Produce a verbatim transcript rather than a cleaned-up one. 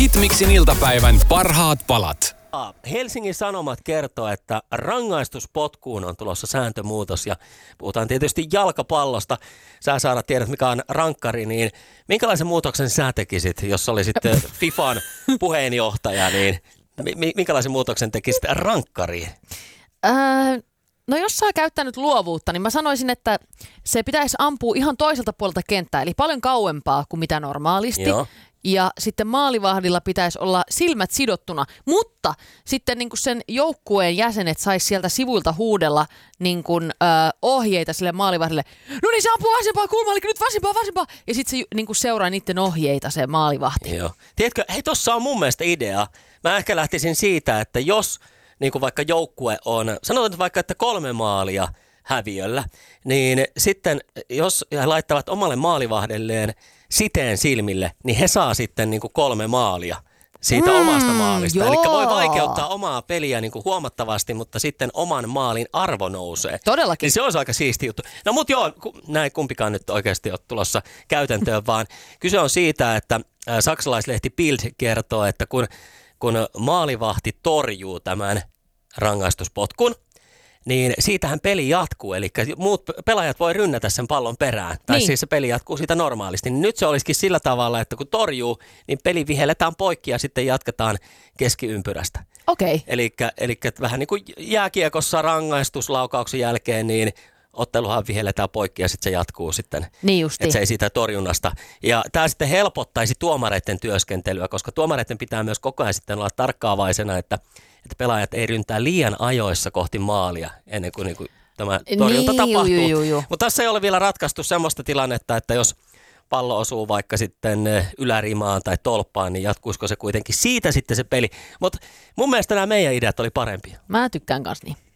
Hitmixin iltapäivän parhaat palat. Helsingin Sanomat kertoo, että rangaistuspotkuun on tulossa sääntömuutos ja puhutaan tietysti jalkapallosta. Sä Saara tiedät, mikä on rankkari, niin minkälaisen muutoksen sä tekisit, jos olisit FIFAn puheenjohtaja, niin minkälaisen muutoksen tekisit rankkariin? Äh, no jos sä käyttänyt luovuutta, niin mä sanoisin, että se pitäisi ampua ihan toiselta puolelta kenttää, eli paljon kauempaa kuin mitä normaalisti. Joo. Ja sitten maalivahdilla pitäisi olla silmät sidottuna, mutta sitten niin kuin sen joukkueen jäsenet sais sieltä sivuilta huudella niin kuin, ö, ohjeita sille maalivahdille. No niin, se ampuu vasempaa kulmalle, nyt vasempaa, vasempaa. Ja sitten se niin kuin seuraa niiden ohjeita se maalivahti. Joo. Tiedätkö, hei tossa on mun mielestä idea. Mä ehkä lähtisin siitä, että jos niin kuin vaikka joukkue on, sanotaan vaikka, että kolme maalia häviöllä, niin sitten jos he laittavat omalle maalivahdelleen siteen silmille, niin he saa sitten niin kuin kolme maalia siitä mm, omasta maalista. Eli voi vaikeuttaa omaa peliä niin kuin huomattavasti, mutta sitten oman maalin arvo nousee. Todellakin. Niin se olisi aika siisti juttu. No mutta joo, näin kumpikaan nyt oikeasti ole tulossa käytäntöön, vaan kyse on siitä, että saksalaislehti Bild kertoo, että kun, kun maalivahti torjuu tämän rangaistuspotkun, niin siitähän peli jatkuu, eli muut pelaajat voi rynnätä sen pallon perään, tai niin. Siis se peli jatkuu siitä normaalisti. Niin nyt se olisikin sillä tavalla, että kun torjuu, niin peli vihelletään poikki ja sitten jatketaan keskiympyrästä. Okei. Okay. Eli, eli vähän niin kuin jääkiekossa rangaistuslaukauksen jälkeen, niin otteluhan vihelletään poikki ja sitten se jatkuu sitten, niin että se ei siitä torjunnasta. Ja tämä sitten helpottaisi tuomareiden työskentelyä, koska tuomareiden pitää myös koko ajan sitten olla tarkkaavaisena, että että pelaajat ei ryntää liian ajoissa kohti maalia ennen kuin, niin kuin tämä torjunta niin, tapahtuu. Ju, ju, ju. Mutta tässä ei ole vielä ratkaistu semmoista tilannetta, että jos pallo osuu vaikka sitten ylärimaan tai tolppaan, niin jatkuisiko se kuitenkin siitä sitten se peli. Mutta mun mielestä nämä meidän ideat oli parempia. Mä tykkään kanssa niin.